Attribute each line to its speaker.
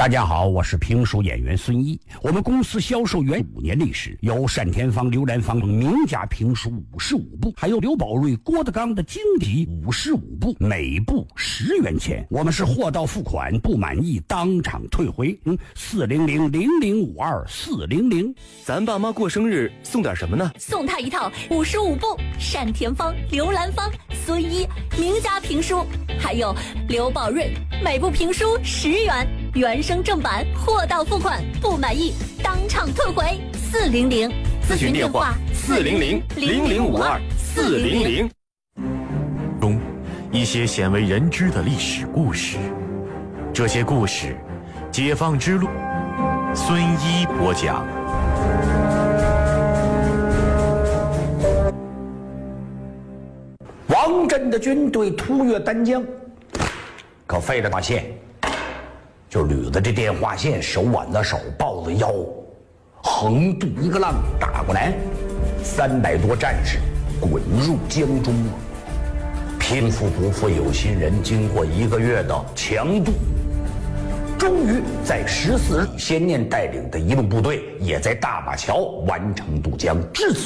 Speaker 1: 大家好，我是评书演员孙一。我们公司销售员5年历史，有单田芳、刘兰芳名家评书55部，还有刘宝瑞、郭德纲的经籍55部，每部10元钱。我们是货到付款，不满意当场退回。400-0052-400。
Speaker 2: 咱爸妈过生日送点什么呢？
Speaker 3: 送他一套55部单田芳、刘兰芳、孙一名家评书，还有刘宝瑞，每部评书10元。原声正版，货到付款，不满意当场退回。400，
Speaker 2: 咨询电话400-0052-400。
Speaker 4: 中，一些鲜为人知的历史故事，这些故事，解放之路，孙一播讲。
Speaker 1: 王震的军队突越丹江，可费了大线。就捋着这电话线，手挽着手，抱着腰，横渡一个浪打过来，300多战士滚入江中了。拼服不负有心人，经过1个月的强渡，终于在14日，先念带领的一路部队也在大马桥完成渡江。至此，